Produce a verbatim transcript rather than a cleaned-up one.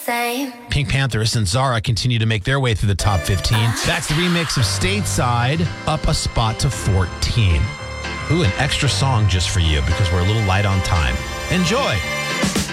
same. Pink Panthers and Zara continue to make their way through the top fifteen. That's the remix of Stateside, up a spot to fourteen. Ooh, an extra song just for you because we're a little light on time. Enjoy.